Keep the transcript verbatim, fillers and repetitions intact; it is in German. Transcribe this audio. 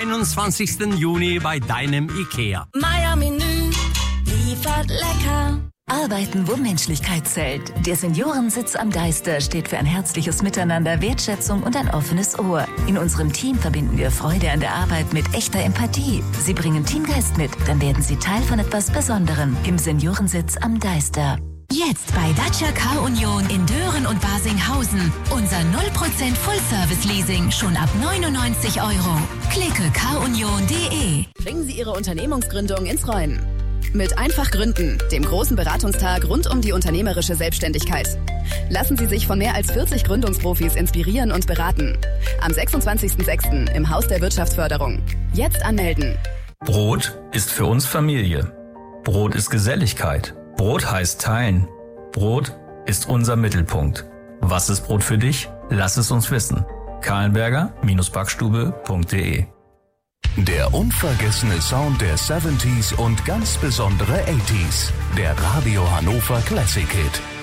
einundzwanzigsten Juni bei deinem Ikea. Meier-Menü liefert lecker. Arbeiten, wo Menschlichkeit zählt. Der Seniorensitz am Deister steht für ein herzliches Miteinander, Wertschätzung und ein offenes Ohr. In unserem Team verbinden wir Freude an der Arbeit mit echter Empathie. Sie bringen Teamgeist mit, dann werden Sie Teil von etwas Besonderem im Seniorensitz am Deister. Jetzt bei Dacia Car Union in Dören und Barsinghausen. Unser null Prozent Full-Service-Leasing schon ab neunundneunzig Euro. Klicke carunion punkt de. Bringen Sie Ihre Unternehmungsgründung ins Rollen. Mit Einfach Gründen, dem großen Beratungstag rund um die unternehmerische Selbstständigkeit. Lassen Sie sich von mehr als vierzig Gründungsprofis inspirieren und beraten. Am sechsundzwanzigsten sechsten im Haus der Wirtschaftsförderung. Jetzt anmelden. Brot ist für uns Familie. Brot ist Geselligkeit. Brot heißt teilen. Brot ist unser Mittelpunkt. Was ist Brot für dich? Lass es uns wissen. kahlenberger Backstube punkt de. Der unvergessene Sound der siebziger und ganz besondere achtziger. Der Radio Hannover Classic Hit.